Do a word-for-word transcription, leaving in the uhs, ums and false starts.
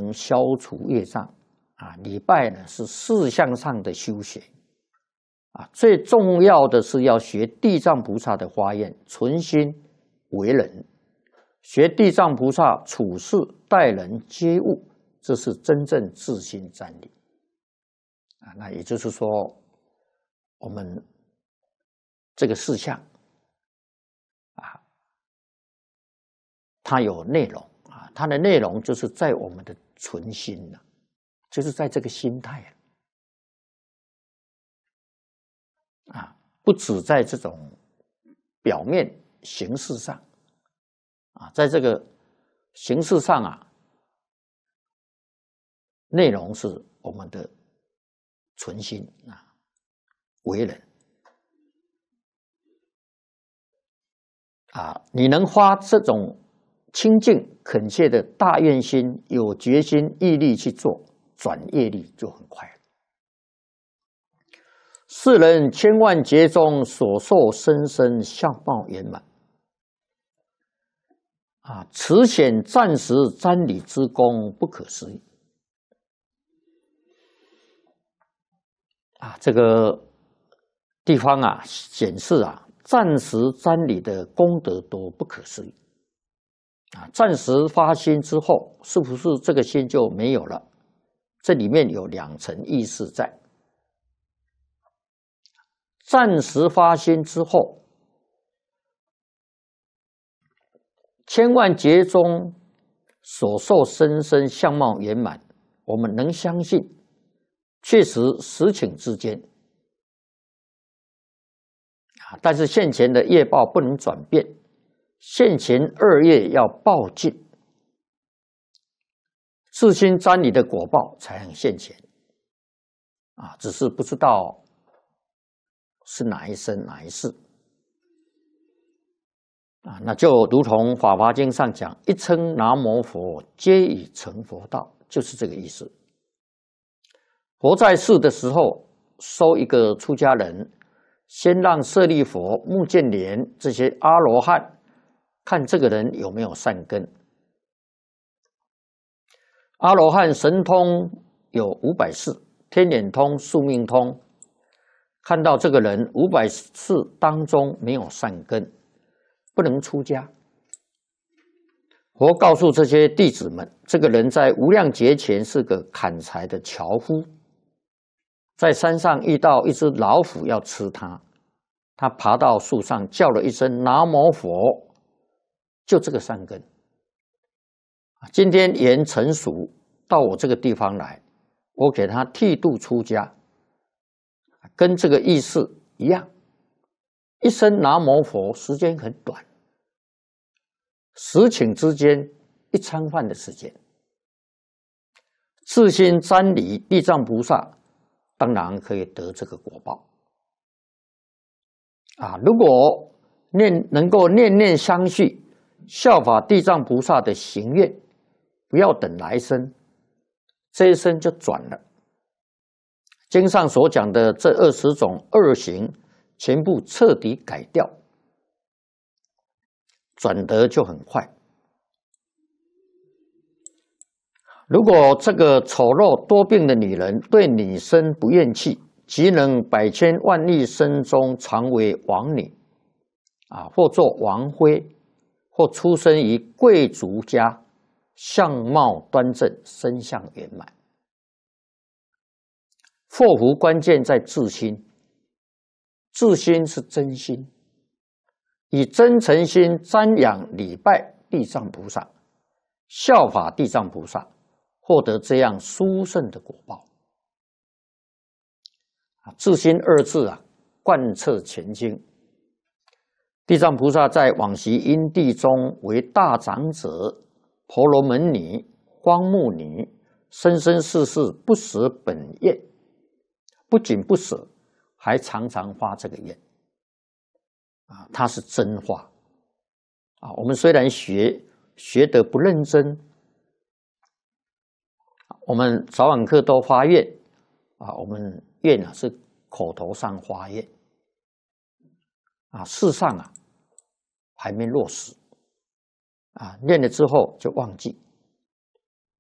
能消除业障啊。礼拜呢是事项上的修学啊，最重要的是要学地藏菩萨的发愿，存心为人，学地藏菩萨处事待人接物，这是真正自心瞻礼啊。那也就是说，我们这个事项啊，它有内容啊，它的内容就是在我们的存心了，就是在这个心态啊，不止在这种表面形式上啊，在这个形式上啊，内容是我们的存心啊，为人啊，你能发这种清净恳切的大愿心，有决心毅力去做，转业力就很快了。世人千万劫中所受生生相貌圆满啊，此显暂时瞻礼之功不可思议啊！这个地方啊，显示啊，暂时瞻礼的功德都不可思议啊！暂时发心之后，是不是这个心就没有了？这里面有两层意思在。暂时发心之后，千万劫中所受生生相貌圆满，我们能相信，确实实情之间啊，但是现前的业报不能转变，现前恶业要报尽，自心瞻礼的果报才能现前啊，只是不知道是哪一生哪一世啊？那就如同《法华经》上讲，一称南无佛，皆已成佛道，就是这个意思。佛在世的时候，收一个出家人，先让舍利佛、目犍连这些阿罗汉看这个人有没有善根。阿罗汉神通有五百世，天眼通、宿命通。看到这个人五百世当中没有善根，不能出家。佛告诉这些弟子们，这个人在无量劫前是个砍柴的樵夫，在山上遇到一只老虎要吃他，他爬到树上叫了一声南无佛，就这个善根。今天缘成熟，到我这个地方来，我给他剃度出家。跟这个意思一样，一声南无佛时间很短，十顷之间一餐饭的时间。自心瞻礼地藏菩萨，当然可以得这个果报啊！如果念能够念念相续，效法地藏菩萨的行愿，不要等来生，这一生就转了。经上所讲的这二十种恶行，全部彻底改掉，转得就很快。如果这个丑陋多病的女人对女生不厌弃，即能百千万亿生中常为王女，啊，或做王妃，或出生于贵族家，相貌端正，身相圆满。祸福关键在自心，自心是真心，以真诚心瞻仰礼拜地藏菩萨，效法地藏菩萨，获得这样殊胜的果报。自心二字啊，贯彻全经。地藏菩萨在往昔因地中为大长者、婆罗门女、光目女，生生世世不舍本愿。不仅不舍，还常常发这个愿啊，它是真话啊。我们虽然学学得不认真，我们早晚课都发愿啊，我们愿啊是口头上发愿啊，事上啊还没落实啊，念了之后就忘记